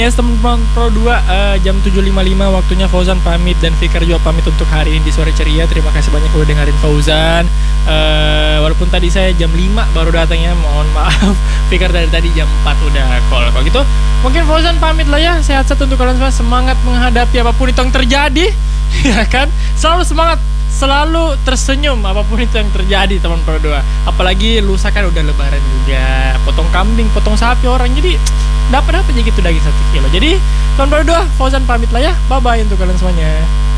Yes, teman-teman Pro 2, jam 7.55 waktunya Fauzan pamit dan Fikar juga pamit untuk hari ini di Sore Ceria. Terima kasih banyak udah dengerin Fauzan. Walaupun tadi saya jam 5 baru datangnya, mohon maaf. Fikar dari tadi jam 4 udah call. Kalau gitu, mungkin Fauzan pamit lah ya. Sehat-sehat untuk kalian semua, semangat menghadapi apapun itu yang terjadi. Ya kan? Selalu semangat, selalu tersenyum apapun itu yang terjadi, teman Pro 2. Apalagi lusa kan udah lebaran juga. Potong kambing, potong sapi orang. Jadi dapat aja gitu daging 1 kilo. Jadi teman Pro 2, Fauzan pamit lah ya. Bye bye untuk kalian semuanya.